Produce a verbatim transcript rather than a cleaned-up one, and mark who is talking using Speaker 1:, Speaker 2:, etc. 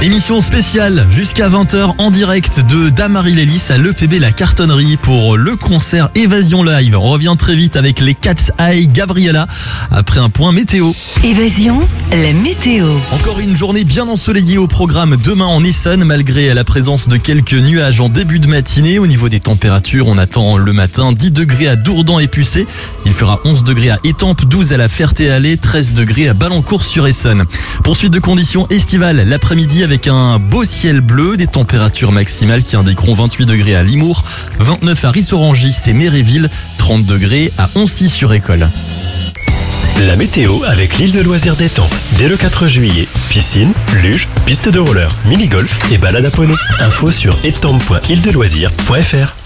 Speaker 1: Émission spéciale jusqu'à vingt heures en direct de Damary Lélis à l'E P B La Cartonnerie pour le concert Évasion Live. On revient très vite avec les Cat's Eye Gabriella après un point météo.
Speaker 2: Évasion, la météo.
Speaker 1: Encore une journée bien ensoleillée au programme demain en Essonne malgré la présence de quelques nuages en début de matinée. Au niveau des températures, on attend le matin dix degrés à Dourdan et Pucé. Il fera onze degrés à Étampes, douze à la Ferté-Alais, treize degrés à Ballancourt-sur-Essonne. Poursuite de conditions estivales l'après-midi avec un beau ciel bleu, des températures maximales qui indiqueront vingt-huit degrés à Limours, vingt-neuf à Ris-Orangis et Méréville, trente degrés à Oncy-sur-École.
Speaker 3: La météo avec l'île de loisirs d'Étampes. Dès le quatre juillet, piscine, luge, piste de roller, mini-golf et balade à poney. Info sur étampes point île de loisirs point f r.